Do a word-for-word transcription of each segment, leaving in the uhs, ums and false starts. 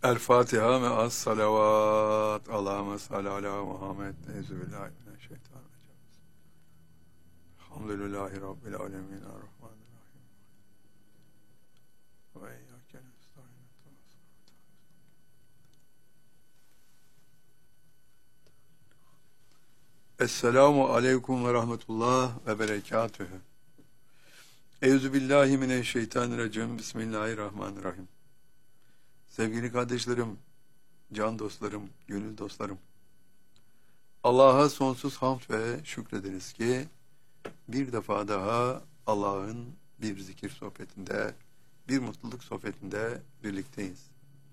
El Fatiha ve as salavat. Allahümme salli ala Muhammed. Euzubillahimineşşeytanirracim. Elhamdülillahi Rabbil alemin. Errahmanirrahim. Ve iyyâke nestaîn. Esselamu aleyküm ve rahmetullah ve berekatühü. Euzubillahimineşşeytanirracim. Bismillahirrahmanirrahim. Sevgili kardeşlerim, can dostlarım, gönül dostlarım, Allah'a sonsuz hamd ve şükrederiz ki bir defa daha Allah'ın bir zikir sohbetinde, bir mutluluk sohbetinde birlikteyiz.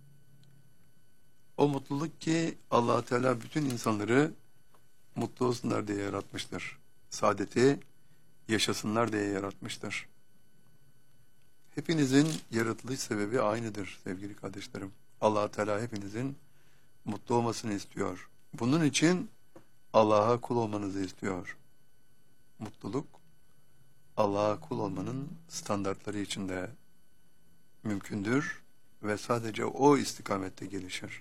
O mutluluk ki Allah Teala bütün insanları mutlu olsunlar diye yaratmıştır. Saadeti yaşasınlar diye yaratmıştır. Hepinizin yaratılış sebebi aynıdır sevgili kardeşlerim. Allah Teala hepinizin mutlu olmasını istiyor. Bunun için Allah'a kul olmanızı istiyor. Mutluluk, Allah'a kul olmanın standartları içinde mümkündür ve sadece o istikamette gelişir.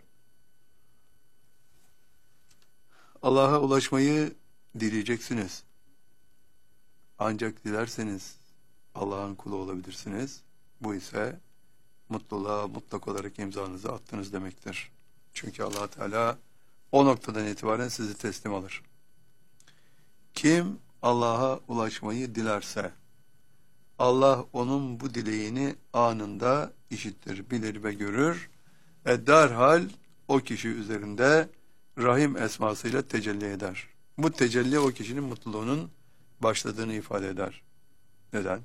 Allah'a ulaşmayı dileyeceksiniz. Ancak dilerseniz Allah'ın kulu olabilirsiniz. Bu ise mutluluğa mutlak olarak imzanızı attınız demektir. Çünkü Allah Teala o noktadan itibaren sizi teslim alır. Kim Allah'a ulaşmayı dilerse, Allah onun bu dileğini anında işittir, bilir ve görür ve derhal o kişi üzerinde Rahim esmasıyla tecelli eder. Bu tecelli o kişinin mutluluğunun başladığını ifade eder. Neden?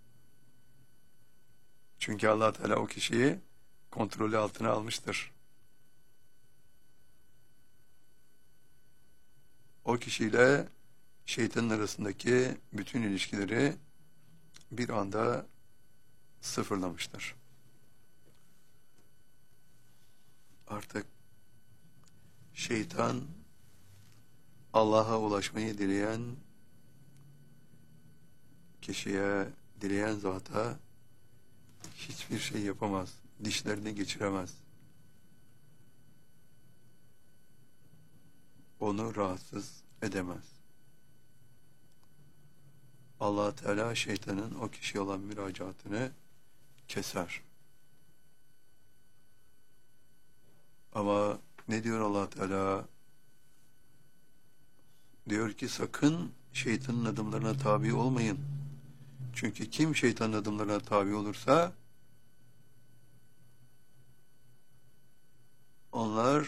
Çünkü Allah Teala o kişiyi kontrolü altına almıştır. O kişiyle şeytanın arasındaki bütün ilişkileri bir anda sıfırlamıştır. Artık şeytan Allah'a ulaşmayı dileyen kişiye, dileyen zata hiçbir şey yapamaz. Dişlerini geçiremez. Onu rahatsız edemez. Allah Teala şeytanın o kişiye olan müracaatını keser. Ama ne diyor Allah Teala? Diyor ki sakın şeytanın adımlarına tabi olmayın. Çünkü kim şeytanın adımlarına tabi olursa onlara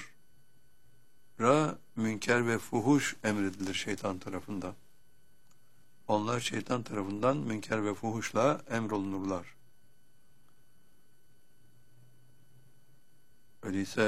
münker ve fuhuş emredilir şeytan tarafından. Onlar şeytan tarafından münker ve fuhuşla emrolunurlar. Öyleyse